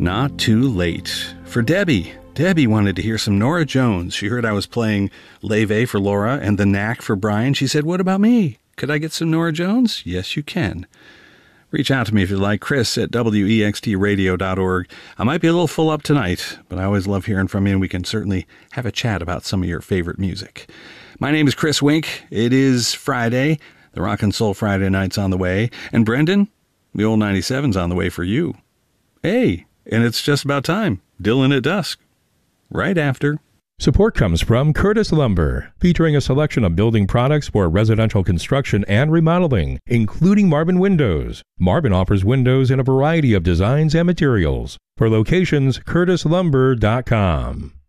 Not too late for Debbie. Debbie wanted to hear some Norah Jones. She heard I was playing Leve for Laura and The Knack for Brian. She said, what about me? Could I get some Norah Jones? Yes, you can. Reach out to me if you'd like, Chris at wextradio.org. I might be a little full up tonight, but I always love hearing from you, and we can certainly have a chat about some of your favorite music. My name is Chris Wink. It is Friday. The Rock and Soul Friday night's on the way. And Brendan, the old 97's on the way for you. Hey, and it's just about time. Dylan at Dusk. Right after. Support comes from Curtis Lumber, featuring a selection of building products for residential construction and remodeling, including Marvin Windows. Marvin offers windows in a variety of designs and materials. For locations, curtislumber.com.